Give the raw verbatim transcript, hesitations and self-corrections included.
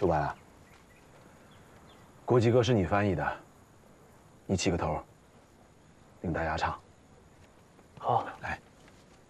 秋白，国旗歌是你翻译的，你起个头，领大家唱。 好， 来。